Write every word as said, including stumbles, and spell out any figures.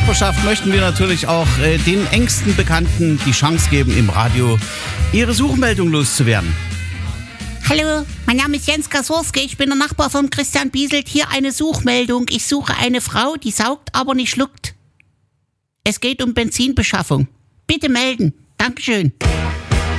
Nachbarschaft möchten wir natürlich auch äh, den engsten Bekannten die Chance geben, im Radio ihre Suchmeldung loszuwerden. Hallo, mein Name ist Jens Kasorski, ich bin der Nachbar von Christian Bieselt. Hier eine Suchmeldung. Ich suche eine Frau, die saugt, aber nicht schluckt. Es geht um Benzinbeschaffung. Bitte melden. Dankeschön.